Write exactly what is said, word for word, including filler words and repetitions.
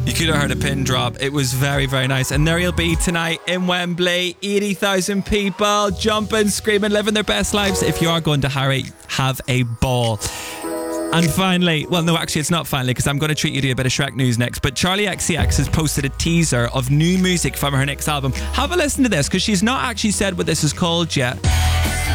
You could have heard a pin drop. It was very, very nice. And there he'll be tonight in Wembley. eighty thousand people jumping, screaming, living their best lives. If you are going to Harry, have a ball. And finally, well, no, actually, it's not finally, because I'm going to treat you to a bit of Shrek news next. But Charlie X C X has posted a teaser of new music from her next album. Have a listen to this, because she's not actually said what this is called yet.